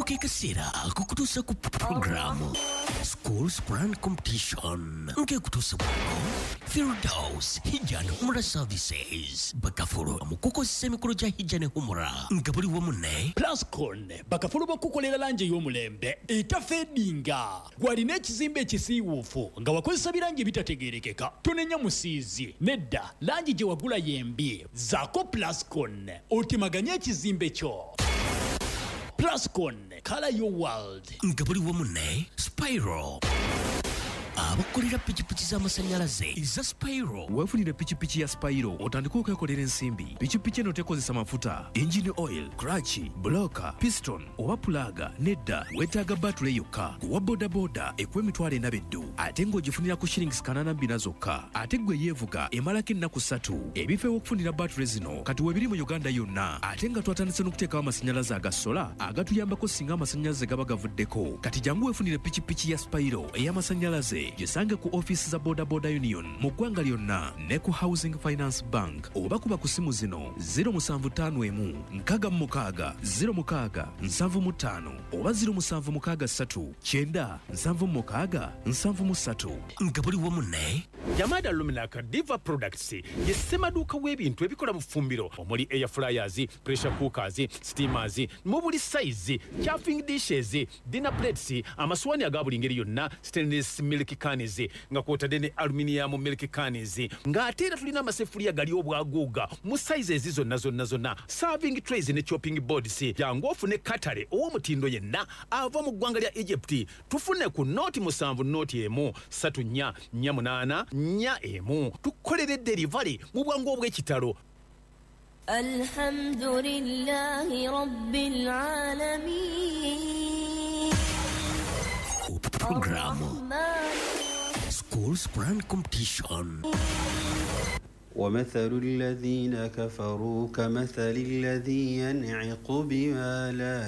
Kanoke kasira kukutusa ku programu Schools Brand Competition nke kutusa buko Firdaus Hijane Humra Services bakafulu mukuko semikolo ja Hijane Humra ngabuli wamune Plascon bakafulu bakukolera lanje y'omulembe etafedinga gwalina ekizimbe ekisiiwuufu nga wakozesa birangi bitategerekeka tonenya musiizi nedda langi gye wagula yembi zaako Plascon otemaganya ekizimbe kyo Plascon color your world ngabuli wamune Spyro abakolera pichipichi z'amasanyalaze za Spyro. Wefunire pichipichi ya Spyro otandika okwekolera ensimbi. Pichipichi eno tekozesa mafuta, engine oil, clutch, blocker, piston oba pulaga nedda wetaaga battery yokka. Kuwa boda boda ekwemitwalo 42 ate ng'ogifunira ku shillings 82 zokka. Ate gwe yeevuga emalako ennaku 3. Ebifo ew'okufunira battery zino kati weebiri mu Uganda yonna ate nga twatandise n'okuteekawo amasanyalaze aga sola agatuyambako singa amasanyalaze gaba gavuddeko. Kati jangu wefunire pichipichi ya Spyro ey'amasanyalaze gisange ku office za Boda Boda Union mu ggwanga lyonna ne ku Housing Finance Bank oba kuba ku simu zino 0751 66 06 75 oba 0763 9 76 ngabuli wamune Yamada Luminac Diva Products yesemaduka w'ebintu ebikola mu ffumbiro omuli air fryers, pressure cookers, steamers, mu buli size, chafing dishes, dinner plates, amaswani aga buli ngeri yonna, stainless milk cans nga kwotadde ne aluminium milk cans nga ate era tulina amasefulya gali obwaguuga mu sizes zonna serving trays ne chopping boards jangu ofune katale ow'omutindo yenna ava mu ggwanga lya Egypt tufune ku noti 7 noti emu 3448 4 tukolere delivery mu bwangu obw'ekitalo. Alhamdulillahi Rabbil Alamin. Programu Schools Brand Competition. ومثل الذين كفروا كمثل الذي ينعق بما لا